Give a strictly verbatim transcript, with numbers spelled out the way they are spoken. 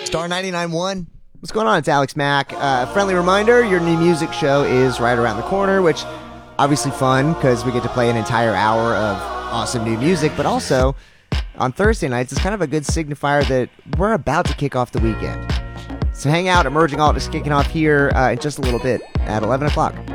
Star ninety-nine point one. What's going on? It's Alex Mack. Uh, friendly reminder, your new music show is right around the corner, which obviously fun because we get to play an entire hour of awesome new music, but also on Thursday nights, it's kind of a good signifier that we're about to kick off the weekend. So hang out, Emerging Alt is kicking off here uh, in just a little bit at eleven o'clock.